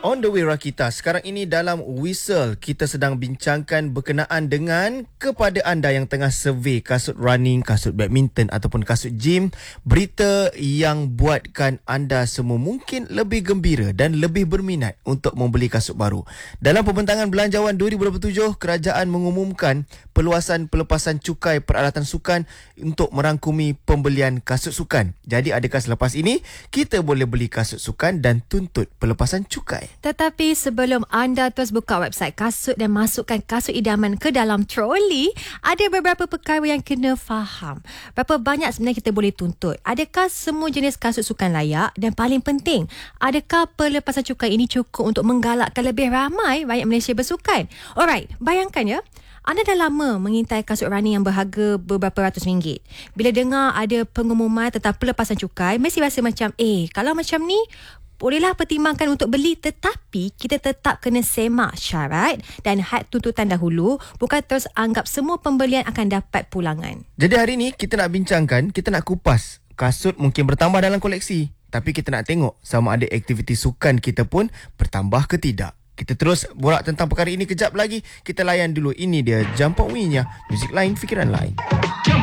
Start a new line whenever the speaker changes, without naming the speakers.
On the way Rakita, sekarang ini dalam Whistle kita sedang bincangkan berkenaan dengan kepada anda yang tengah survey kasut running, kasut badminton ataupun kasut gym, berita yang buatkan anda semua mungkin lebih gembira dan lebih berminat untuk membeli kasut baru. Dalam pembentangan belanjawan 2027, kerajaan mengumumkan perluasan pelepasan cukai peralatan sukan untuk merangkumi pembelian kasut sukan. Jadi adakah selepas ini kita boleh beli kasut sukan dan tuntut pelepasan cukai?
Tetapi sebelum anda terus buka website kasut dan masukkan kasut idaman ke dalam troli, ada beberapa perkara yang kena faham. Berapa banyak sebenarnya kita boleh tuntut? Adakah semua jenis kasut sukan layak? Dan paling penting, adakah pelepasan cukai ini cukup untuk menggalakkan lebih ramai rakyat Malaysia bersukan? Alright, bayangkan ya, anda dah lama mengintai kasut running yang berharga beberapa ratus ringgit. Bila dengar ada pengumuman tentang pelepasan cukai, mesti rasa macam, kalau macam ni, bolehlah pertimbangkan untuk beli, tetapi kita tetap kena semak syarat dan had tuntutan dahulu, bukan terus anggap semua pembelian akan dapat pulangan.
Jadi hari ni kita nak bincangkan, kita nak kupas kasut mungkin bertambah dalam koleksi, tapi kita nak tengok sama ada aktiviti sukan kita pun bertambah ke tidak. Kita terus borak tentang perkara ini kejap lagi. Kita layan dulu, ini dia Jump On We-nya, muzik lain, fikiran lain.